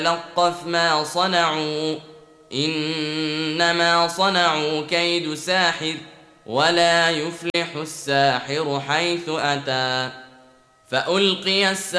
يتلقف ما صنعوا إنما صنعوا كيد ساحر ولا يفلح الساحر حيث أتى. فألقي السحرة